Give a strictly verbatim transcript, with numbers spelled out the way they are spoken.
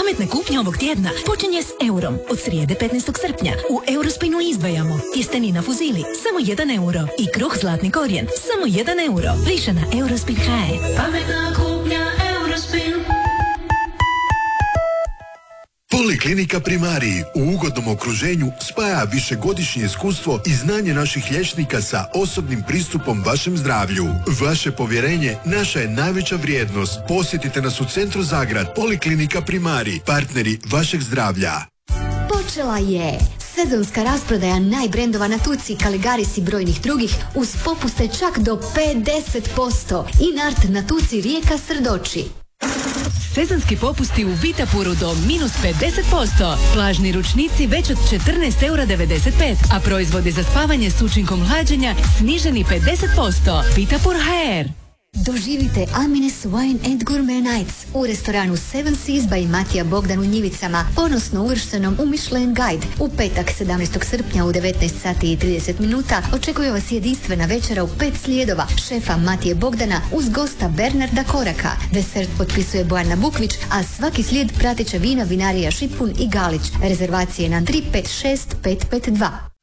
Pametna kupnja ovog tjedna počinje s eurom. Od srijede petnaestog srpnja u Eurospinu izdvajamo tjestenina fuzili, samo jedan euro. I kruh zlatni korijen, samo jedan euro. Više na Eurospin punkt ha e. Pametna kupnja Eurospin. Poliklinika Primarij u ugodnom okruženju spaja višegodišnje iskustvo i znanje naših liječnika sa osobnim pristupom vašem zdravlju. Vaše povjerenje naša je najveća vrijednost. Posjetite nas u centru Zagrad. Poliklinika Primarij, partneri vašeg zdravlja. Počela je sezonska rasprodaja najbrendova na Tuci, Caligaris i brojnih drugih uz popuste čak do pedeset posto. Inart na Tuci Rijeka Srdoči. Sezonski popusti u Vitapuru do minus pedeset posto. Plažni ručnici već od četrnaest eura devedeset pet, a proizvodi za spavanje s učinkom hlađenja sniženi pedeset posto. Vitapur ha er. Doživite Amines Wine and Gourmet Nights u restoranu Seven Seas by Matija Bogdan u Njivicama, ponosno uvrštenom u Michelin Guide. U petak sedamnaestog srpnja u devetnaest sati i trideset minuta očekuje vas jedinstvena večera u pet slijedova šefa Matije Bogdana uz gosta Bernarda Koraka. Desert potpisuje Bojana Bukvić, a svaki slijed pratit će vina vinarija Šipun i Galić. Rezervacije na tri pet šest pet pet dva.